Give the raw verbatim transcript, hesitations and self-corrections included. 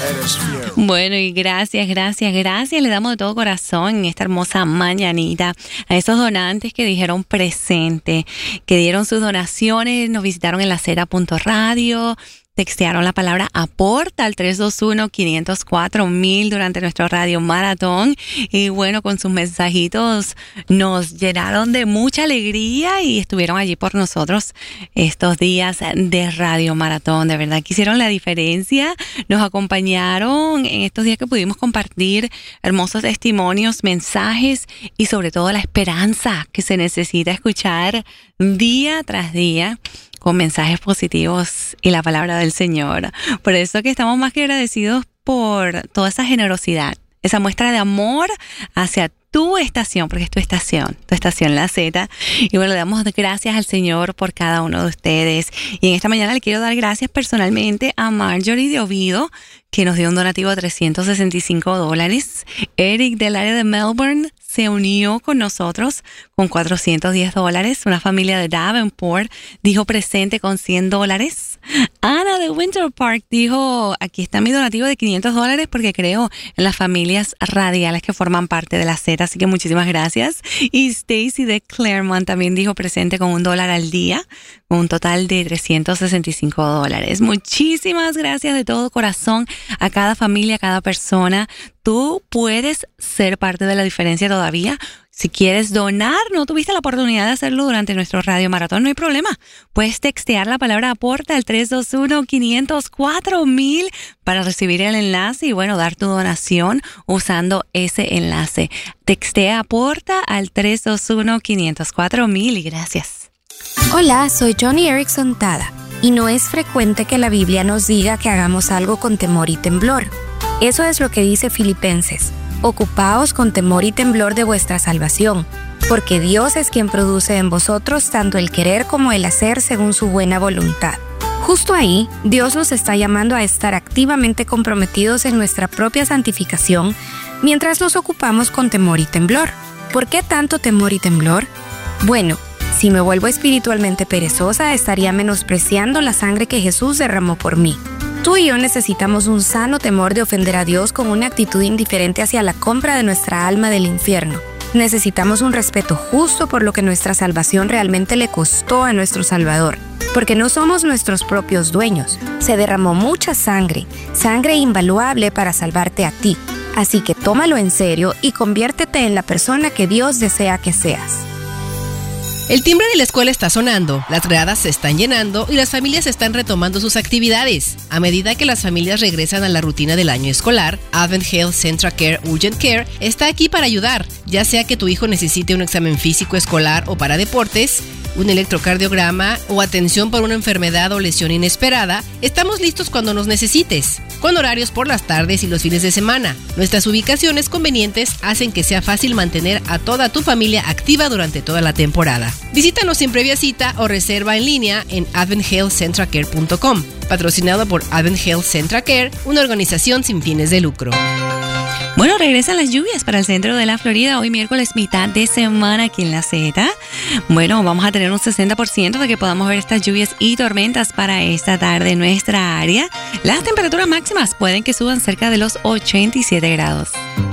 eres fiel. Bueno, y gracias, gracias, gracias. Le damos de todo corazón en esta hermosa mañanita a esos donantes que dijeron presente, que dieron sus donaciones, nos visitaron en la acera punto radio, textearon la palabra aporta al tres dos uno, cinco cero cuatro, mil durante nuestro radio maratón. Y bueno, con sus mensajitos nos llenaron de mucha alegría y estuvieron allí por nosotros estos días de radio maratón. De verdad que hicieron la diferencia. Nos acompañaron en estos días que pudimos compartir hermosos testimonios, mensajes y sobre todo la esperanza que se necesita escuchar día tras día, con mensajes positivos y la palabra del Señor. Por eso que estamos más que agradecidos por toda esa generosidad, esa muestra de amor hacia tu estación, porque es tu estación, tu estación La Z. Y bueno, le damos gracias al Señor por cada uno de ustedes. Y en esta mañana le quiero dar gracias personalmente a Marjorie de Oviedo, que nos dio un donativo de trescientos sesenta y cinco dólares. Eric del área de Melbourne se unió con nosotros con cuatrocientos diez dólares. Una familia de Davenport dijo presente con cien dólares. Ana de Winter Park dijo, aquí está mi donativo de quinientos dólares porque creo en las familias radiales que forman parte de la Z, así que muchísimas gracias. Y Stacy de Claremont también dijo presente con un dólar al día, con un total de trescientos sesenta y cinco dólares. Muchísimas gracias de todo corazón a cada familia, a cada persona. Tú puedes ser parte de la diferencia todavía. Si quieres donar, no tuviste la oportunidad de hacerlo durante nuestro Radio Maratón, no hay problema. Puedes textear la palabra aporta al tres dos uno, cinco cero cuatro, mil para recibir el enlace y bueno, dar tu donación usando ese enlace. Textea aporta al tres dos uno, cinco cero cuatro, mil y gracias. Hola, soy Johnny Erickson Tada y no es frecuente que la Biblia nos diga que hagamos algo con temor y temblor. Eso es lo que dice Filipenses. Ocupaos con temor y temblor de vuestra salvación, porque Dios es quien produce en vosotros tanto el querer como el hacer según su buena voluntad. Justo ahí, Dios nos está llamando a estar activamente comprometidos en nuestra propia santificación mientras nos ocupamos con temor y temblor. ¿Por qué tanto temor y temblor? Bueno, si me vuelvo espiritualmente perezosa, estaría menospreciando la sangre que Jesús derramó por mí. Tú y yo necesitamos un sano temor de ofender a Dios con una actitud indiferente hacia la compra de nuestra alma del infierno. Necesitamos un respeto justo por lo que nuestra salvación realmente le costó a nuestro Salvador, porque no somos nuestros propios dueños. Se derramó mucha sangre, sangre invaluable para salvarte a ti. Así que tómalo en serio y conviértete en la persona que Dios desea que seas. El timbre de la escuela está sonando, las gradas se están llenando y las familias están retomando sus actividades. A medida que las familias regresan a la rutina del año escolar, Advent Health Central Care Urgent Care está aquí para ayudar, ya sea que tu hijo necesite un examen físico escolar o para deportes, un electrocardiograma o atención por una enfermedad o lesión inesperada. Estamos listos cuando nos necesites, con horarios por las tardes y los fines de semana. Nuestras ubicaciones convenientes hacen que sea fácil mantener a toda tu familia activa durante toda la temporada. Visítanos sin previa cita o reserva en línea en advent health central care punto com, patrocinado por Advent Health Central Care, una organización sin fines de lucro. Bueno, regresan las lluvias para el centro de la Florida. Hoy miércoles, mitad de semana aquí en la Z. Bueno, vamos a tener un sesenta por ciento de que podamos ver estas lluvias y tormentas para esta tarde en nuestra área. Las temperaturas máximas pueden que suban cerca de los ochenta y siete grados.